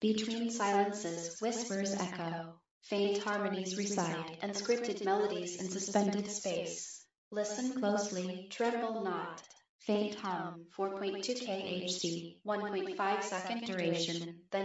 Between silences, whispers echo, faint harmonies reside, and scripted melodies in suspended space. Listen closely, tremble not. Faint hum, 4.2 kHz, 1.5 second duration, then